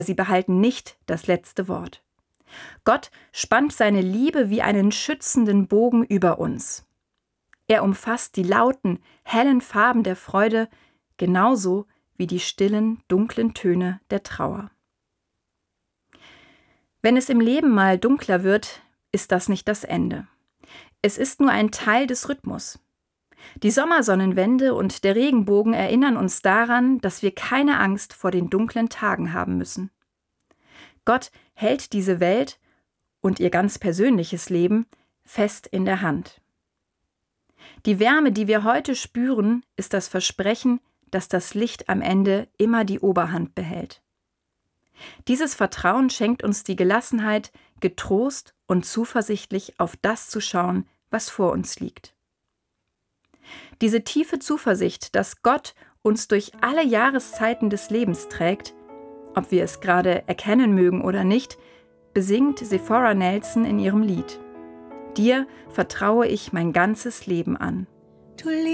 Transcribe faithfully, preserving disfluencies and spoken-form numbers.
Sie behalten nicht das letzte Wort. Gott spannt seine Liebe wie einen schützenden Bogen über uns. Er umfasst die lauten, hellen Farben der Freude genauso wie die stillen, dunklen Töne der Trauer. Wenn es im Leben mal dunkler wird, ist das nicht das Ende. Es ist nur ein Teil des Rhythmus. Die Sommersonnenwende und der Regenbogen erinnern uns daran, dass wir keine Angst vor den dunklen Tagen haben müssen. Gott hält diese Welt und ihr ganz persönliches Leben fest in der Hand. Die Wärme, die wir heute spüren, ist das Versprechen, dass das Licht am Ende immer die Oberhand behält. Dieses Vertrauen schenkt uns die Gelassenheit, getrost und zuversichtlich auf das zu schauen, was vor uns liegt. Diese tiefe Zuversicht, dass Gott uns durch alle Jahreszeiten des Lebens trägt, ob wir es gerade erkennen mögen oder nicht, besingt Zipporah Nelson in ihrem Lied. Dir vertraue ich mein ganzes Leben an.